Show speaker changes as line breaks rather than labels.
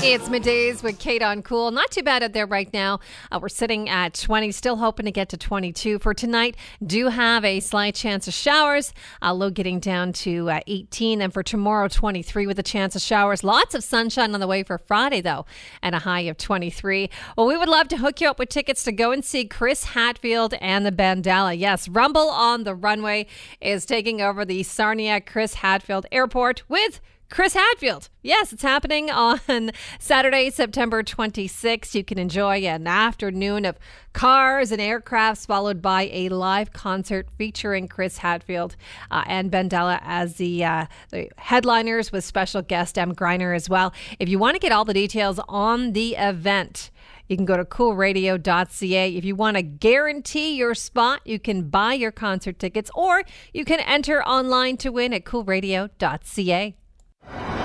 It's middays with Kate on Cool. Not too bad out there right now. We're sitting at 20, still hoping to get to 22 for tonight. Do have a slight chance of showers. Low getting down to 18. And for tomorrow, 23 with a chance of showers. Lots of sunshine on the way for Friday, though, and a high of 23. Well, we would love to hook you up with tickets to go and see Chris Hadfield and the Bandala. Yes, Rumble on the Runway is taking over the Sarnia Chris Hadfield Airport with Chris Hadfield. Yes, it's happening on Saturday, September 26th. You can enjoy an afternoon of cars and aircrafts followed by a live concert featuring Chris Hadfield and Bandala as the headliners with special guest Em Greiner as well. If you want to get all the details on the event, you can go to coolradio.ca. If you want to guarantee your spot, you can buy your concert tickets or you can enter online to win at coolradio.ca.